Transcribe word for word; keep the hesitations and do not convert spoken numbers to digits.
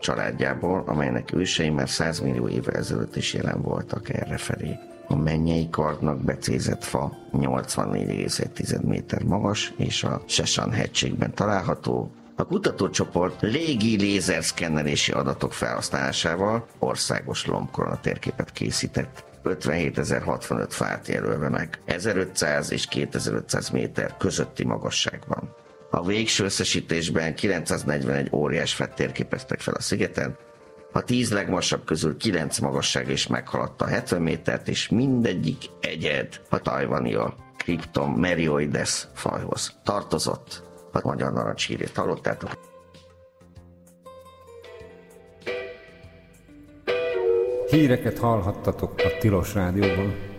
családjából, amelynek ősei már száz millió évvel ezelőtt is jelen voltak errefelé. A mennyei kardnak becézett fa nyolcvannégy egész egy méter magas, és a Sesan hegységben található. A kutatócsoport légi lézerszkennelési adatok felhasználásával országos lombkorona térképet készített, ötvenhétezer-hatvanöt fát jelölve meg, ezerötszáz és kétezer-ötszáz méter közötti magasságban. A végső összesítésben kilencszáznegyvenegy óriás fát térképeztek fel a szigeten, a tíz legmagasabb közül kilenc magasság is meghaladta a hetven métert, és mindegyik egyed a tajvania Krypton merioides fajhoz tartozott. A magyar narancshírét hallottátok. Híreket hallhattatok a Tilos Rádióban.